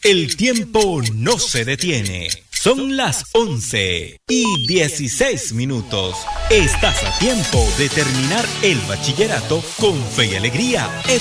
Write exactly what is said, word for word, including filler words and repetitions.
El tiempo no se detiene. Son las once y dieciséis minutos. Estás a tiempo de terminar el bachillerato con fe y alegría.